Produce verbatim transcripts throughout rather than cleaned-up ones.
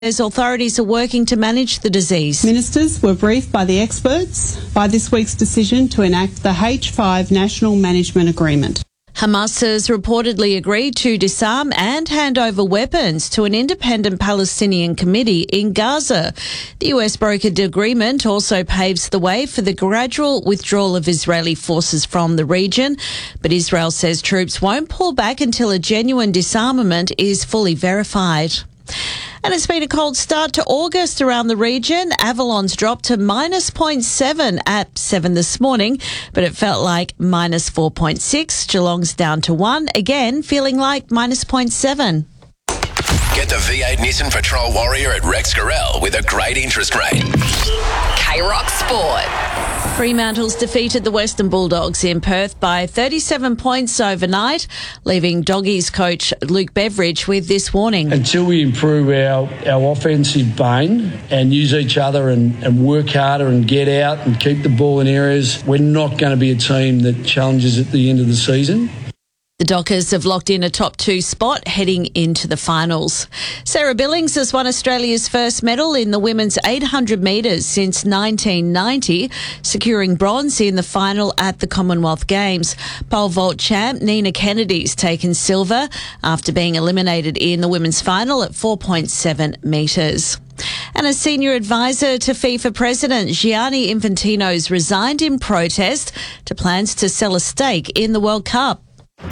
As authorities are working to manage the disease. Ministers were briefed by the experts by this week's decision to enact the H five National Management Agreement. Hamas has reportedly agreed to disarm and hand over weapons to an independent Palestinian committee in Gaza. The U S brokered agreement also paves the way for the gradual withdrawal of Israeli forces from the region, but Israel says troops won't pull back until a genuine disarmament is fully verified. And it's been a cold start to August around the region. Avalon's dropped to minus zero point seven at seven this morning, but it felt like minus four point six. Geelong's down to one, again feeling like minus zero point seven. Get the V eight Nissan Patrol Warrior at Rex Gorell with a great interest rate. K-Rock Sport. Fremantle's defeated the Western Bulldogs in Perth by thirty-seven points overnight, leaving Doggies coach Luke Beveridge with this warning. Until we improve our, our offensive bane and use each other and, and work harder and get out and keep the ball in areas, we're not going to be a team that challenges at the end of the season. The Dockers have locked in a top two spot heading into the finals. Sarah Billings has won Australia's first medal in the women's eight hundred metres since nineteen ninety, securing bronze in the final at the Commonwealth Games. Pole vault champ Nina Kennedy's taken silver after being eliminated in the women's final at four point seven metres. And a senior advisor to FIFA President Gianni Infantino's resigned in protest to plans to sell a stake in the World Cup.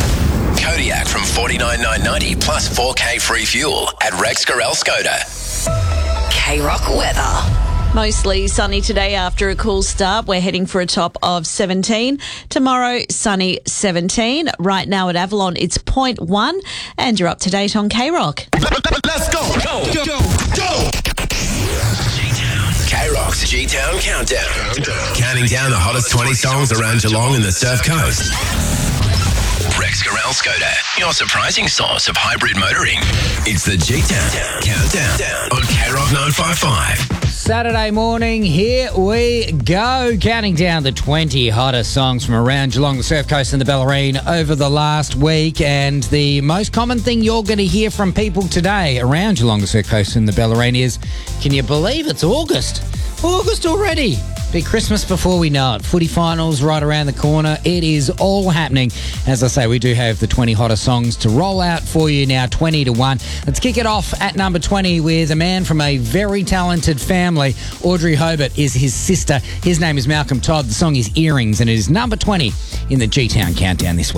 Kodiak from forty-nine thousand nine hundred ninety plus four K free fuel at Rex Gorell Skoda. K-Rock weather. Mostly sunny today after a cool start. We're heading for a top of seventeen. Tomorrow, sunny seventeen. Right now at Avalon, it's zero point one. And you're up to date on K-Rock. Let's go. Go. Go. Go. Go. K-Rock's G-Town Countdown. Countdown. Counting down the hottest twenty songs around Geelong and the Surf Coast. Rex Gorell Skoda, your surprising source of hybrid motoring. It's the G-Town Countdown on K-Rock nine fifty-five. Saturday morning, here we go. Counting down the twenty hottest songs from around Geelong, the Surf Coast and the Bellarine over the last week. And the most common thing you're going to hear from people today around Geelong, the Surf Coast and the Bellarine is, can you believe it's August? August already. Be Christmas before we know it. Footy finals right around the corner. It is all happening. As I say, we do have the twenty hottest songs to roll out for you now, twenty to one. Let's kick it off at number twenty with a man from a very talented family. Audrey Hobart is his sister. His name is Malcolm Todd. The song is Earrings, and it is number twenty in the G-Town Countdown this week.